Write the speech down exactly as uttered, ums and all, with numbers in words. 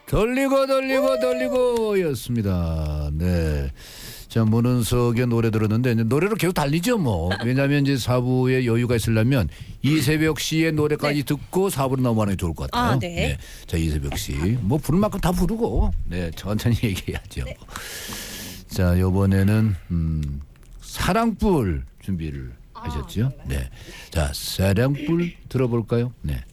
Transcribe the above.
돌리고 돌리고 돌리고였습니다. 네. 자, 문은석의 노래 들었는데 노래로 계속 달리죠 뭐. 왜냐하면 이제 사 부에 여유가 있으려면 이세벽 씨의 노래까지 네. 듣고 사 부로 넘어가는 게 좋을 것 같아요. 아, 네. 네. 자, 이세벽 씨. 뭐 부를 만큼 다 부르고 네, 천천히 얘기해야죠. 네. 자, 이번에는 음, 사랑불 준비를 하셨죠? 네. 자, 사랑불 들어볼까요? 네.